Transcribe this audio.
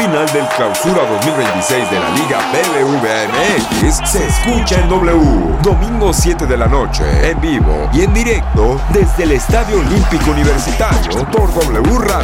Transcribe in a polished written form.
final del Clausura 2026 de la Liga BBVA MX se escucha en W. Domingo 7 de la noche, en vivo y en directo desde el Estadio Olímpico Universitario por W Radio.